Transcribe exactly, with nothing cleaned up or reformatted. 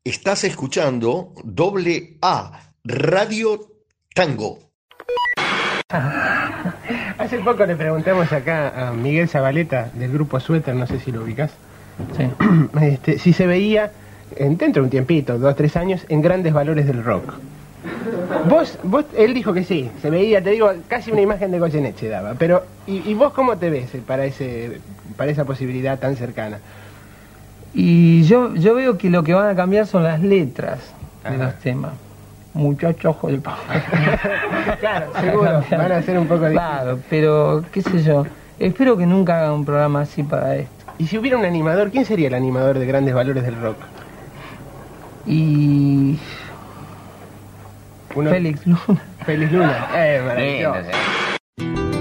Estás escuchando Doble A, Radio Tango. Hace poco le preguntamos acá a Miguel Zabaleta del grupo Suéter, no sé si lo ubicás, Sí. este, si se veía en, dentro de un tiempito, dos, tres años, en Grandes Valores del Rock. Vos, vos, él dijo que sí, se veía, te digo, casi una imagen de Goyeneche daba, pero, ¿y, y vos cómo te ves para, ese, para esa posibilidad tan cercana? Y yo, yo veo que lo que van a cambiar son las letras de Ajá. los temas. Muchachos del Claro, seguro, van a ser un poco distintos. Claro, pero qué sé yo, espero que nunca haga un programa así para esto. Y si hubiera un animador, ¿quién sería el animador de Grandes Valores del Rock? Y... Uno... Félix Luna. Félix Luna. Eh, maravilloso. Lindo, sí.